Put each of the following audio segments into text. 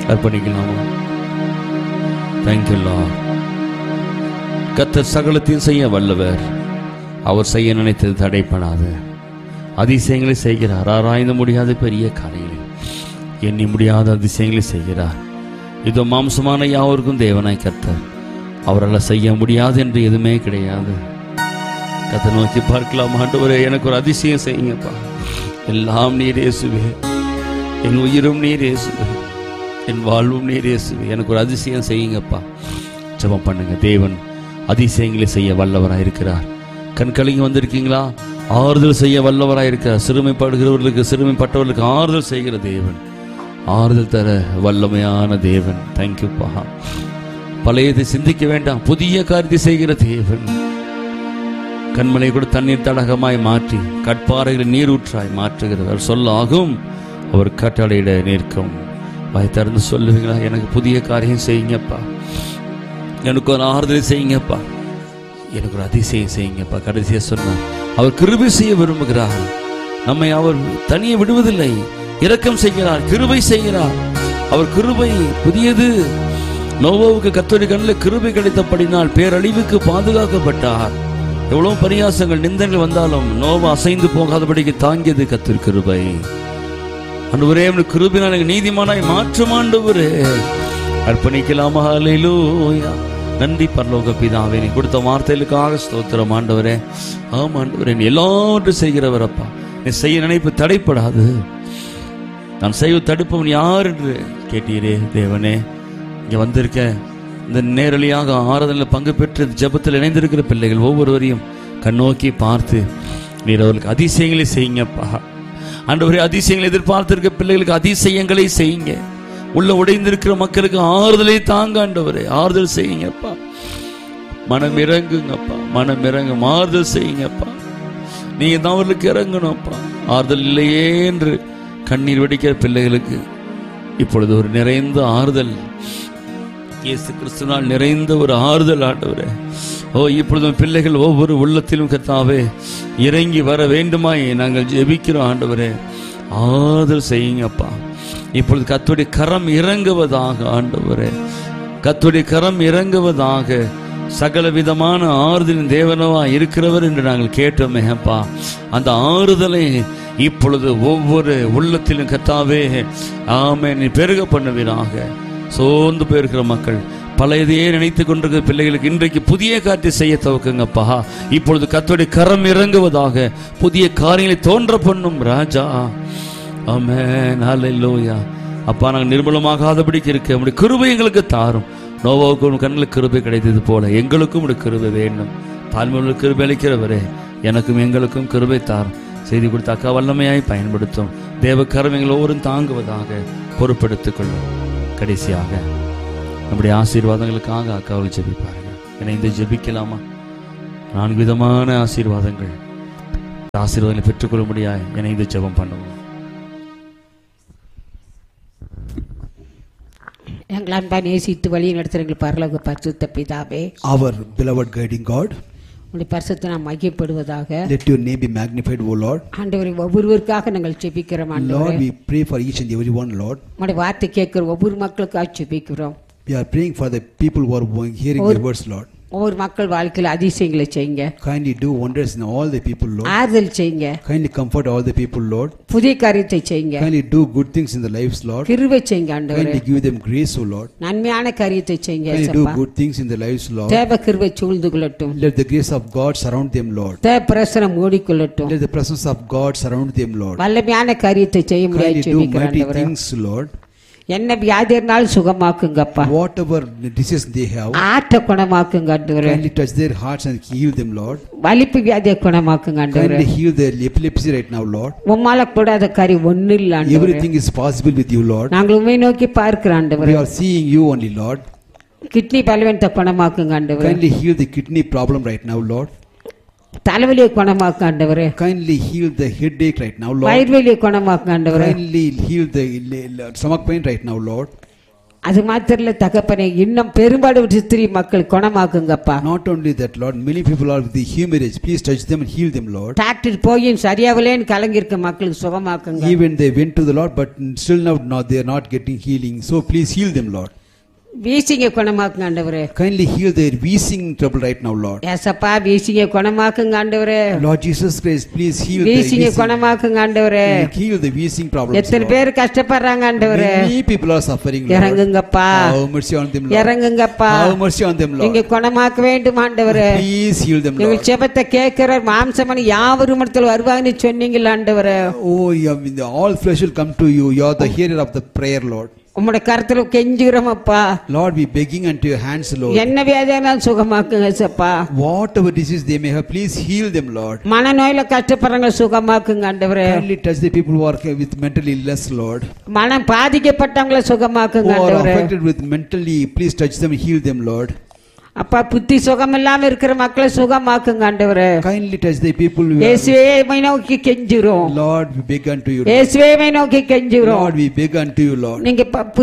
அர்ப்பணிக்கலாமா? Thank you Lord. கர்த்தர் சகலத்தையும் செய்ய வல்லவர். அவர் செய்ய நினைத்தது தடைப்படாது. அதிசயங்களை செய்கிறார். ஆராய்ந்து முடியாத பெரிய காரியங்களை, எண்ணி முடியாத அதிசயங்களை செய்கிறார். இதோ மாம்சமான யாவருக்கும் தேவனாய் கர்த்தர். அவரால் செய்ய முடியாது என்று எதுவுமே கிடையாது. கர்த்தர் நோக்கி பார்க்கலாம். ஆண்டவரே, எனக்கு ஒரு அதிசயம் செய்யுங்கப்பா. எல்லாம் நீர் இயேசுவே, என் உயிரும் நீர் இயேசுவே, என் வாழ்வும் நீர் இயேசுவே, எனக்கு ஒரு அதிசயம் செய்யுங்கப்பா. ஜெபம் பண்ணுங்க. தேவன் அதிசயங்களை செய்ய வல்லவராக இருக்கிறார். கண்கலங்கி வந்திருக்கீங்களா? ஆறுதல் செய்ய வல்லவராக இருக்கிறார். சிறுமைப்படுகிறவர்களுக்கு, சிறுமைப்பட்டவர்களுக்கு ஆறுதல் செய்கிற தேவன், ஆறுதல் தர வல்லமையான தேவன். தேங்க்யூப்பா. பழையதை சிந்திக்க வேண்டாம், புதிய காரியத்தை செய்கிற தேவன். கண்மலை கூட தண்ணீர் தடகமாய் மாற்றி கட்பாறைகளை நீரூற்றாய் மாற்றுகிறவர். சொல்லாகும் அவர் கட்டளையிட நிற்கும். வாய் திறந்து சொல்லுவீங்களா? எனக்கு புதிய காரியம் செய்யுங்கப்பா, எனக்கு ஒரு ஆறுதலை செய்யுங்கப்பா, எனக்கு ஒரு அதிசயம் செய்யுங்கப்பா. கடைசியா சொன்னார், அவர் கிருபை செய்ய விரும்புகிறார். நம்மை அவர் தனியே விடுவதில்லை, இரக்கம் செய்கிறார், கிருபை செய்கிறார். அவர் கிருபை புதியது. நோவாவுக்கு கர்த்தருடைய கண்ணில் கிருபை கிடைத்தபடினால் பேரழிவுக்கு பாதுகாக்கப்பட்டார். எவ்வளவு பரியாசங்கள், நிந்தங்கள் வந்தாலும் நோவா அசைந்து போகாதபடிக்கு தாங்கியது கர்த்தர் கிருபை. ஆண்டவரே, கிருபையினால் எனக்கு நீதிமானாய் மாற்றும் ஆண்டவரே. அர்ப்பணிக்கலாமா? ஹல்லேலூயா. நன்றி பரலோக பிதாவே, நீ கொடுத்த வார்த்தைகளுக்காக ஸ்தோத்திரம் ஆண்டவரே. ஆமா ஆண்டவரே, நீ எல்லாவற்றையும் செய்கிறவர் அப்பா. நீ செய்ய நினைப்பு தடைப்படாது. நான் செய்வ தடுப்பவன் யார் என்று கேட்டீரே தேவனே. இங்கே வந்திருக்க இந்த நேரடியாக ஆராதனையில் பங்கு பெற்று ஜெபத்தில் இணைந்திருக்கிற பிள்ளைகள் ஒவ்வொருவரையும் கண்ணோக்கி பார்த்து நீர் அவர்களுக்கு அதிசயங்களை செய்யுங்கப்பா. ஆண்டவரே, அதிசயங்களை எதிர்பார்த்திருக்க பிள்ளைகளுக்கு அதிசயங்களை செய்யுங்க. உள்ள உடைந்திருக்கிற மக்களுக்கு ஆறுதலை தாங்க ஆண்டவரே, ஆறுதல் செய்யுங்கப்பா. மனம் இறங்குங்கப்பா, மனம் இறங்கும், ஆறுதல் செய்யுங்கப்பா. நீங்க தான் அவர்களுக்கு இறங்கணும்ப்பா. ஆறுதல் இல்லையே என்று கண்ணீர் வெடிக்கிற பிள்ளைகளுக்கு இப்பொழுது ஒரு நிறைந்த ஆறுதல், இயேசு கிறிஸ்துவினால் நிறைந்த ஒரு ஆறுதல் ஆண்டவரே. ஓ, இப்பொழுது பிள்ளைகள் ஒவ்வொரு உள்ளத்திலும் கர்த்தாவே இறங்கி வர வேண்டுமாய் நாங்கள் ஜெபிக்கிறோம் ஆண்டவரே. ஆறுதல் செய்யுங்கப்பா. இப்பொழுது கர்த்தருடைய கரம் இறங்குவதாக ஆண்டவரே, கர்த்தருடைய கரம் இறங்குவதாக. சகல விதமான ஆறுதலின் தேவனவா இருக்கிறவர் என்று நாங்கள் கேட்டோமே அப்பா. அந்த ஆறுதலை இப்பொழுது ஒவ்வொரு உள்ளத்திலும் கர்த்தாவே ஆமென் பெருக பண்ணுவீராக. சோர்ந்து போயிருக்கிற மக்கள், பழையதையே நினைத்துக் கொண்டிருக்கிற பிள்ளைகளுக்கு இன்றைக்கு புதிய காரியத்தை செய்ய துவக்குங்கப்பா. இப்பொழுது கர்த்தருடைய கரம் இறங்குவதாக. புதிய காரியங்களை தோன்ற பண்ணும் ராஜா. ஆமென். ஹல்லேலூயா. அப்பா, நாங்கள் நிர்மூலமாகாதபடிக்கு இருக்க நம்முடைய கிருபை எங்களுக்கு தாரும். நோவாவுக்கு கண்களுக்கு கிருபை கிடைத்தது போல எங்களுக்கும் உடைய கிருபை வேண்டும். தாழ்மையுள்ள கிருபை அளிக்கிறவரே, எனக்கும் எங்களுக்கும் கிருபை தாரும். செய்தி கொடுத்த அக்கா வல்லமையாய் பயன்படுத்தும். தேவ கரம் எங்கள் ஒவ்வொரும் தாங்குவதாக பொறுப்பெடுத்துக் கொள்ளும். கடைசியாக நம்முடைய ஆசீர்வாதங்களுக்காக அக்காவை ஜெபிப்பார்கள். இணைந்து ஜெபிக்கலாமா? 4 விதமான ஆசீர்வாதங்கள், ஆசீர்வாதங்களை பெற்றுக்கொள்ள முடியாது. இணைந்து ஜெபம் பண்ணுவோம். எங்கள் அன்பா நேசித்து வழி நடத்துகிற பரலோக பரிசுத்த பிதாவே, our beloved guiding God, உங்களுடைய பரிசுத்த நாம் மகிமைப்படுவதாக. let your name be magnified, O Lord. ஆண்டவரே, ஒவ்வொருவருக்காக நாங்கள் ஜெபிக்கிறோம் ஆண்டவரே. Lord, we pray for each and every one, Lord. உங்களுடைய வார்த்தை கேட்கிற ஒவ்வொரு மக்களுக்காக ஜெபிக்கிறோம். We are praying for the people who are hearing your words, Lord. ஒவ்வொரு மக்கள் வாழ்க்கையில் அதிசயங்களை செய்யுங்க. Kindly do wonders in all the people, Lord. ஆறுதல் செய்யுங்க. Kindly comfort all the people, Lord. புதிய காரியத்தை செய்யுங்க. Kindly do good things in their lives, Lord. கிருபை செய்யுங்க ஆண்டவரே. Kindly give them grace, O Lord. நன்மையான காரியத்தை செய்யுங்க. Kindly do good things in their lives, Lord. தேவ கிருபை சூழ்ந்து கொள்ளட்டும். Let the grace of God surround them, Lord. தேவ பிரசன்னம் மூடிக்கொள்ளட்டும். Let the presence of God surround them, Lord. வல்லமையான காரியத்தை செய்ய முடியாது. Kindly do mighty things, Lord. என்ன வியாதி இருந்தாலும் சுகமாக்குங்கப்பா. Whatever disease they have, ஆட்ட குணமாக்குங்க ஆண்டவரே. kindly touch their hearts and heal them, Lord. வலிப்பு வியாதியை குணமாக்குங்க ஆண்டவரே. Kindly heal their epilepsy right now, Lord. உம்மால கூடாத காரியம் ஒண்ணும் இல்ல ஆண்டவரே. Everything is possible with you, Lord. நாங்கள் உம்மை நோக்கி பார்க்கிறோம் ஆண்டவரே. We are seeing you only, Lord. Kidney பலவீனத்தை குணமாக்குங்க ஆண்டவரே. Kindly heal the kidney problem right now, Lord. தலைவலியை குணமாக்கு ஆண்டவரே. Kindly heal the headache right now, Lord. வயிறு வலியை குணமாக்கு ஆண்டவரே. Kindly heal the stomach pain right now, Lord. அது மாத்திரம் இல்ல தகப்பனே, இன்னும் பெரும்பாடு ஸ்திரீ மக்கள் குணமாக்குங்கப்பா. Not only that, Lord, many people are with the hemorrhage. Please touch them and heal them, Lord. Doctor போயும் சரியாவலேன்னு கலங்கிருக்க மக்களுக்கு சுகமாக்குங்க. Even they went to the Lord, but still now they are not getting healing. So please heal them, Lord. வீசிங்க குணமாக்குங்க ஆண்டவரே. Kindly heal their wheezing trouble right now, Lord. ஏசப்பா வீசிங்க குணமாக்குங்க ஆண்டவரே. Lord Jesus Christ, please heal the வீசிங்க wheezing. குணமாக்குங்க ஆண்டவரே. Heal the wheezing problems, எத்தனை Lord. பேர் கஷ்டப்படுறாங்க ஆண்டவரே. Many people are suffering, Lord. இறங்குங்கப்பா. Have mercy on them, Lord. இறங்குங்கப்பா. Have mercy on them, Lord. நீங்க குணமாக்க வேண்டும் ஆண்டவரே. Please heal them, எங்கள் Lord. ஜெபத்தை கேட்கிற மாம்சமணி யாவரும் இடத்துல வருவாங்கன்னு சொன்னீங்களா ஆண்டவரே. Oh, all flesh will come to you. You are the hearer of the prayer, Lord. உம்முடைய கருத்துல கெஞ்சுகிறோம் அப்பா. Lord, we begging unto your hands, Lord. என்ன வியாதியானாலும் சுகமாக்குங்க சப்பா. Whatever disease they may have, please heal them, Lord. மனநோயில கஷ்டப்படுறவங்க சுகமாக்குங்க ஆண்டவரே. Kindly touch the people who are with mental illness, Lord. மனம் பாதிக்கப்பட்டவங்கள சுகமாக்குங்க Who are ஆண்டவரே. affected with mentally, please touch them and heal them, Lord. அப்பா புத்தி சுகம் இல்லாம இருக்கிற மக்களை சுகமாக்குங்க ஆண்டவரே. Kindly touch the people who are. இயேசுவே நோக்கி கெஞ்சுறோம். Lord, we beg unto you. இயேசுவே நோக்கி கெஞ்சுறோம். Lord, we beg unto you, Lord. நீங்க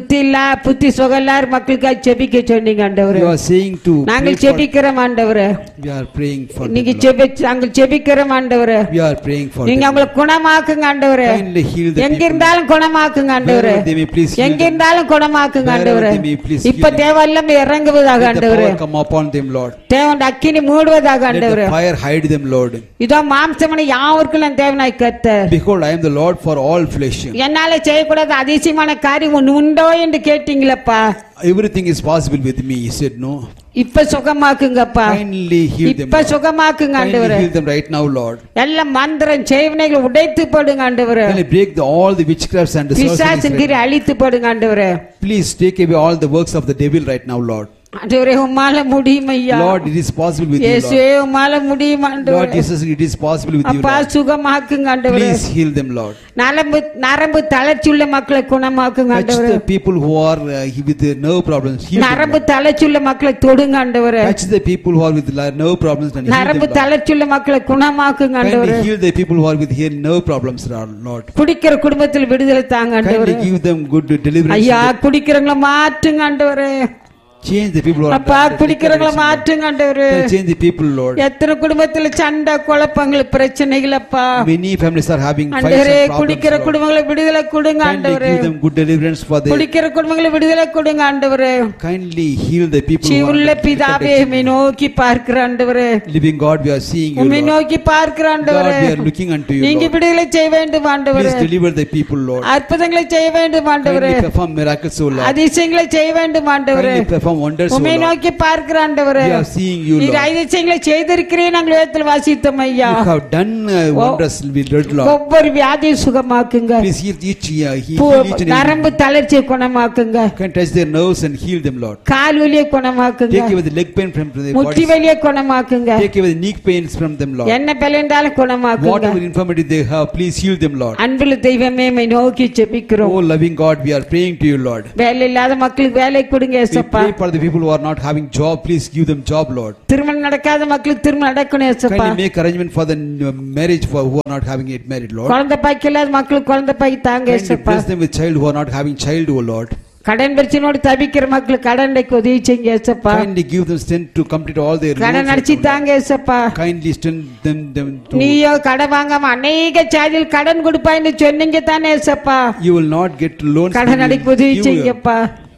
புத்தி சுகம் இல்லாத மக்களுக்காக ஜெபிக்க சொன்னீங்க ஆண்டவரே. You are saying to நாங்கள் ஜெபிக்கிறோம் ஆண்டவரே. We are praying for them, நீங்க Lord. நாங்கள் ஜெபிக்கிறோம் ஆண்டவரே. We are praying for நீங்க them. அவங்களை குணமாக்குங்க ஆண்டவரே. Kindly heal the எங்க people. இருந்தாலும் குணமாக்குங்க ஆண்டவரே. Wherever they may, please heal எங்க them. இருந்தாலும் குணமாக்குங்க ஆண்டவரே. Wherever they may, please heal இப்ப them. தேவல்லம் இறங்குவதாக Let the ஆண்டவரே. power come upon them, Lord. தேவன் அக்கினி மூடுவதாக Let ஆண்டவரே. the fire hide them, Lord. இதோ மாம்சமனை யாவருக்கும் நான் தேவனாய் கர்த்தர். Behold, I am the Lord for all flesh. என்னால செய்யக்கூடாத அதிசயமான காரியம் ஒன்று உண்டோ என்று கேட்டீங்களப்பா. Everything is possible with me. He said, no. இப்ப சுகமாக்குங்கப்பா. Kindly heal them, இப்ப Lord. சுகமாக்குங்க Kindly ஆண்டவரே. heal them right now, Lord. எல்லாம் மந்திரம் செய்வனைகளை உடைத்து போடுங்க ஆண்டவரே. Kindly break all the witchcrafts and the sorceries. பிசாசின் கிரி அழித்து போடுங்க ஆண்டவரே. Please take away all the works of the devil right now, Lord. ஆண்டவரே உம்மால முடியும் ஐயா. Lord, it is possible with you, இயேசுவே Lord. உம்மால முடியும் Lord ஆண்டவரே. Jesus, it is possible with you, அப்பா Lord. சுகமாக்குங்க ஆண்டவரே. Please heal them, Lord. நரம்பு தளர்ச்சியுள்ள மக்களை குணமாக்குங்க Touch ஆண்டவரே. the people who are with nerve problems. Heal them, நரம்பு Lord. தளர்ச்சியுள்ள மக்களை தொடுங்க ஆண்டவரே. Touch the people who are with nerve problems and heal them, நரம்பு Lord. தளர்ச்சியுள்ள மக்களை குணமாக்குங்க ஆண்டவரே. Kindly heal the people who are with nerve problems, Lord. குடிக்கிற குடும்பத்தில் விடுதலை தாங்க ஆண்டவரே. Kindly give them good deliverance. ஐயா குடிக்கிறவங்கள மாற்றுங்க ஆண்டவரே. Change the people who are அப்பா குடிக்கிறவங்கள மாற்றுங்க ஆண்டவரே. change the people, Lord. எத்தனை குடும்பத்துல சண்டை குழப்பங்கள் பிரச்சனைகள் அப்பா. Many families are having fights ஆண்டவரே and problems, குடிக்கிற Lord. குடும்பங்களை விடுதலை கொடுங்க Kindly ஆண்டவரே. give them good deliverance for the. குடிக்கிற குடும்பங்களை விடுதலை கொடுங்க ஆண்டவரே. Kindly heal the people who ஜீவுள்ள are பிதாவே உம்மை நோக்கி பார்க்கிற ஆண்டவரே. living God. We are seeing you, உம்மை Lord. நோக்கி பார்க்கிற God, ஆண்டவரே. we are looking unto you, நீங்க Lord. விடுதலை செய்ய வேண்டும் ஆண்டவரே. Please deliver the people, Lord. அற்புதங்களை செய்ய வேண்டும் ஆண்டவரே. Kindly perform miracles, O Lord. அதிசயங்களை செய்ய வேண்டும் ஆண்டவரே. Kindly perform wonders, O உம்மை Lord. நோக்கி பார்க்கிற ஆண்டவரே. We are seeing you, நீர் Lord. அதிசயங்களை செய்திருக்கிறீர் நாங்கள் வேதத்தில் வாசித்தோம் ஐயா. You have done wonders with Lord. ஒவ்வொரு வியாதியை சுகமாக்குங்க. Please heal each and நரம்பு every. தளர்ச்சியை குணமாக்குங்க. Can touch their nerves and heal them, Lord. கால் வலியை குணமாக்குங்க. Take away the leg pain from their முட்டி bodies. வலியை குணமாக்குங்க. Take away the knee pains from them, Lord. என்ன பலன்றாலும் குணமாக்குங்க. Whatever infirmity they have, please heal them, Lord. அன்புள்ள தெய்வமே உம்மை நோக்கி ஜெபிக்கிறோம். Oh, loving God, we are praying to you, Lord. வேலை இல்லாத மக்களுக்கு வேலை கொடுங்க We ஏசப்பா. pray for the people who are not having job. Please give them job, Lord. திருமணம் நடக்காத மக்களுக்கு திருமணம் நடக்கணும் ஏசப்பா. Kindly make arrangement for the marriage for who are not having yet married, Lord. குழந்தை பாய்க்கு இல்லாத மக்களுக்கு குழந்தை பாய் தாங்க Kindly ஏசப்பா. bless them with child who are not having child, O Lord. கடன் பிரச்சனையோடு தவிக்கிற மக்களுக்கு கடனுக்கு உதவி செய்யுங்க ஏசப்பா. Kindly give them strength to complete all their கடன் loans, அடிச்சு O Lord. தாங்க ஏசப்பா. Kindly strengthen them to. நீயோ கடன் வாங்காம அநேக சாதியில் கடன் கொடுப்பாய்ன்னு சொன்னீங்க தானே ஏசப்பா. You will not get loans. கடன் அடிக்க உதவி You will செய்யுங்கப்பா.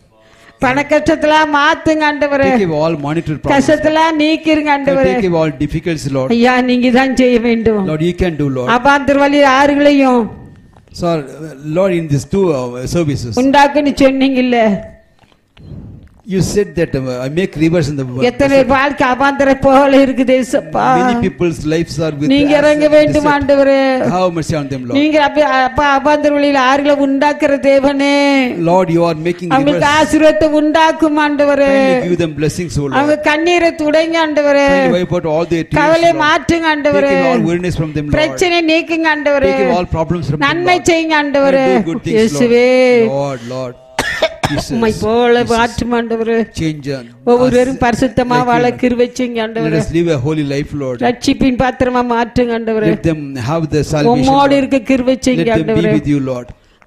பண கஷ்டத்தெல்லாம் மாத்துங்க ஆண்டவரே. take away all monetary problems. கஷ்டத்தெல்லாம் நீக்கிருங்க ஆண்டவரே. Take away all difficulties, Lord. ஐயா நீங்க தான் செய்ய வேண்டும். Lord, you can do, Lord. அபாந்தர் வழி ஆறுகளையும் So, Lord, in these two services, உண்டாக்குன்னு சொன்னீங்கல்ல. you said that I make rivers in the எத்தனை வாழ்க்கை அபாந்தரை போல இருக்குது ஏசப்பா. many people's lives are with நீங்க இறங்க வேண்டும் ஆண்டவரே. Have mercy on them, Lord. நீங்க அப்பா அபாந்தர் வழியில் ஆறுகளை உண்டாக்குற தேவனே. Lord, you are making rivers. அவங்களுக்கு ஆசீர்வாதத்தை உண்டாக்கும் ஆண்டவரே. Kindly give them blessings, O Lord. அவங்க கண்ணீரை துடைங்க ஆண்டவரே. Kindly wipe out all their tears, கவலை Lord. மாற்றுங்க Take ஆண்டவரே. away all weariness from them, Lord. பிரச்சனை நீக்குங்க ஆண்டவரே. Take away all problems from them, நன்மை Lord. செய்யுங்க ஆண்டவரே. Do good things, இயேசுவே Lord. Lord, உம்மை போல மாற்றும் ஆண்டவரே. change ஒவ்வொருவரும் பரிசுத்தமா வாழ கிருபை செய்யுங்க Let ஆண்டவரே. us live a holy life, Lord. ரட்சிப்பின் பாத்திரமா மாற்றுங்க ஆண்டவரே. Let them have the salvation, உம்மோடு Lord. இருக்க கிருபை Let செய்யுங்க them be ஆண்டவரே. with you, Lord.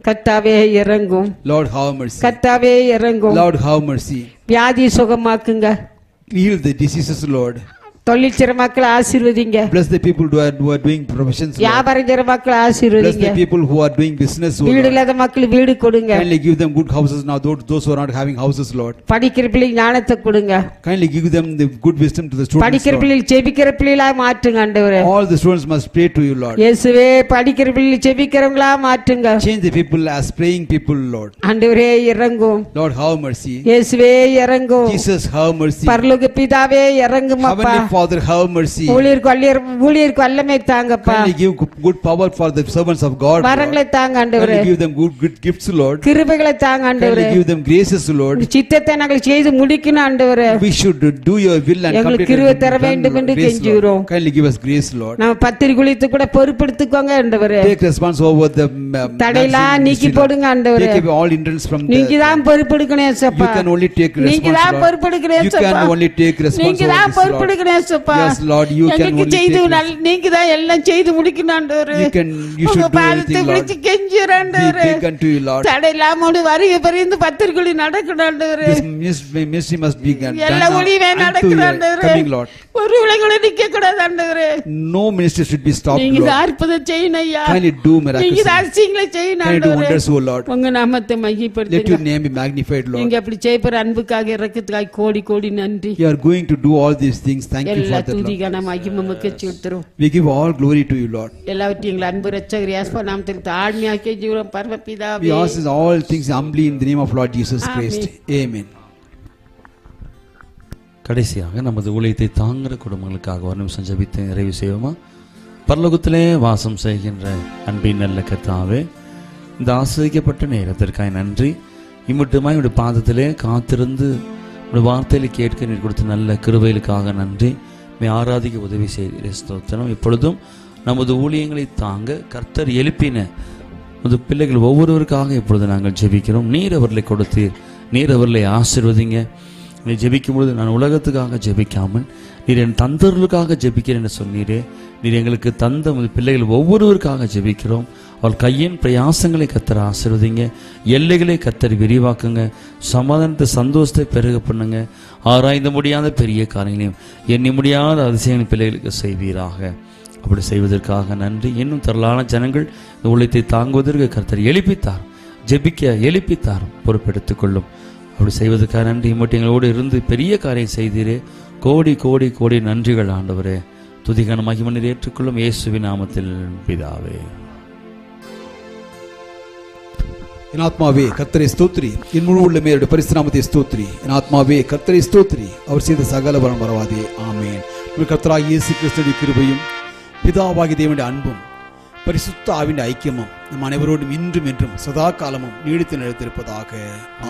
கர்த்தாவே இறங்கும். Lord, have mercy. கர்த்தாவே இறங்கும். Lord, have mercy. வியாதி சுகமாக்குங்க. Heal the diseases, Lord. தொழில் செய்ற மக்களை ஆசீர்வதிங்க. Bless the people who are doing professions, Lord. வியாபாரம் செய்ற மக்களை Bless ஆசீர்வதிங்க. the people who are doing business, Lord. வீடு இல்லாத மக்கள் வீடு கொடுங்க. Kindly give them good houses now, those who are not having houses, Lord. படிக்கிற பிள்ளைக்கு ஞானத்தை கொடுங்க. Kindly give them the good wisdom to the students, படிக்கிற Lord. பிள்ளைகள் ஜெபிக்கிற பிள்ளைகளா மாற்றுங்க ஆண்டவரே. All the students must pray to you, Lord. இயேசுவே படிக்கிற பிள்ளைகள் ஜெபிக்கிறவங்களா மாற்றுங்க. Change the people as praying people, Lord. ஆண்டவரே இறங்கும். Lord, have mercy. இயேசுவே இறங்கும். Jesus, have mercy. பரலோக பிதாவே இறங்குமப்பா. Heavenly Father, have mercy. ஊழியருக்கு வல்லமை தாங்கப்பா. Kindly give good power for the servants of God, வரங்களை Lord. தாங்க ஆண்டவரே. Kindly give them good gifts, Lord. கிருபைகளை தாங்க ஆண்டவரே. Kindly give them graces, Lord. சித்தத்தை நாங்கள் செய்து முடிக்கணும் ஆண்டவரே. We should do your will and எங்களுக்கு complete கிருபை தர it. வேண்டும் என்று Grace, கெஞ்சுகிறோம். Lord. Kindly give us grace, Lord. நம்ம பத்திரிகை குளித்து கூட பொறுப்பெடுத்துக்கோங்க ஆண்டவரே. Take response over the தடையெல்லாம் நீக்கி போடுங்க ஆண்டவரே. Take away all hindrance from நீங்க the. தான் பொறுப்பெடுக்கணும் ஏசப்பா. You can only take நீங்க response, தான் Lord. பொறுப்பெடுக்கணும் You ஏசப்பா. can only take response நீங்க over தான் this, Lord. பொறுப்பெடுக்கணும் ஏசப்பா. Yes, Lord, you can எங்களுக்கு only செய்து take நீங்க தான் எல்லாம் செய்து முடிக்கணும் ஆண்டவரே. you should உங்க do பாதத்தை everything, Lord. பிடிச்சு கெஞ்சுறேன் We ஆண்டவரே. beg unto you, Lord. தடையில்லாம வருகை பரிந்து பத்திரிகை நடக்கணும் ஆண்டவரே. This ministry must be done எல்லா ஒளிவே unto நடக்கணும் your ஆண்டவரே. coming, Lord. ஒரு விளைவுகளை நிக்க கூடாது ஆண்டவரே. No ministry should be stopped, நீங்க Lord. தான் அற்புதம் செய்யணும் ஐயா. Kindly do miracles. நீங்க தான் அதிசயங்களை செய்யணும் Kindly do ஆண்டவரே. wonders, O Lord. உங்க நாமத்தை Let your மகிமைப்படுத்துங்க. name be magnified, Lord. நீங்க அப்படி செய்யற அன்புக்காக இரக்கத்துக்காக கோடி கோடி நன்றி. You are going to do all these things. Thank you எல்லா for that, Lord. துதிகான மகிமை உமக்கு செலுத்துறோம். We give all glory to you, Lord. எல்லாவற்றையும் எங்கள் அன்பு இரட்சகர் இயேசு நாமத்தில் தாழ்மையாக்கி ஜீவனம் We பரமபிதாவே. ask this all things humbly in the name of Lord Jesus Christ. Amen. கடைசியாக நமது ஊழியத்தை தாங்குகிற குடும்பங்களுக்காக ஒரு நிமிஷம் ஜெபித்து நிறைவு செய்வோமா? பரலோகத்திலே வாசம் செய்கின்ற அன்பின் நல்ல கர்த்தாவே, இந்த ஆசிரியப்பட்ட நேரத்திற்காக நன்றி. இம்மட்டுமாய் உடைய பாதத்திலே காத்திருந்து உடைய வார்த்தையில கேட்க நீர் கொடுத்த நல்ல கிருபைகளுக்காக நன்றி. ஆராதிக்க உதவி செய்தீரே, ஸ்தோத்திரம். இப்பொழுதும் நமது ஊழியங்களை தாங்க கர்த்தர் எழுப்பின நமது பிள்ளைகள் ஒவ்வொருவருக்காக இப்பொழுது நாங்கள் ஜெபிக்கிறோம். நீர் அவர்களை கொடுத்தீர், நீர் அவர்களை ஆசீர்வதிங்க. நீ ஜெபிக்கும் பொழுது நான் உலகத்துக்காக ஜெபிக்காமல் நீர் என் தந்தர்களுக்காக ஜெபிக்கிறேன் என்று சொன்னீரே. நீர் எங்களுக்கு தந்த பிள்ளைகள் ஒவ்வொருவருக்காக ஜெபிக்கிறோம். அவள் கையின் பிரயாசங்களை கர்த்தர் ஆசீர்வதிங்க, எல்லைகளை கர்த்தர் விரிவாக்குங்க, சமாதானத்தை சந்தோஷத்தை பெருக பண்ணுங்க. ஆராய்ந்து முடியாத பெரிய காரியங்களையும் எண்ணி முடியாத அதிசயங்களின் பிள்ளைகளுக்கு செய்வீராக. அப்படி செய்வதற்காக நன்றி. இன்னும் திரளான ஜனங்கள் இந்த ஊழியத்தை தாங்குவதற்கு கர்த்தர் எழுப்பித்தார், ஜெபிக்க எழுப்பித்தார், பொறுப்பெடுத்துக் கொள்ளும். அப்படி செய்வதற்காக நன்றி. மட்டும் எங்களோடு இருந்து பெரிய காரியம் செய்தீரே. கோடி கோடி கோடி நன்றிகள் ஆண்டவரே. துதிகான மகிமை ஏற்றுக்கொள்ளும் இயேசுவின் நாமத்தில் பிதாவே. என் ஆத்மாவே கர்த்தரை ஸ்தோத்திரி, என் முழு உள்ளமே அவருடைய பரிசுத்த நாமத்தை ஸ்தோத்திரி. என் ஆத்மாவே கர்த்தரை ஸ்தோத்திரி, அவர் செய்த சகல வரம் மறவாதே. ஆமென். கர்த்தராகிய இயேசு கிறிஸ்துவின் கிருபையும் பிதாவாகிய தேவனுடைய அன்பும் பரிசுத்த ஆவியின் ஐக்கியமும் நம் அனைவரோடும் இன்றும் என்றும் சதா காலமும் நீடித்து நிலைத்திருப்பதாக.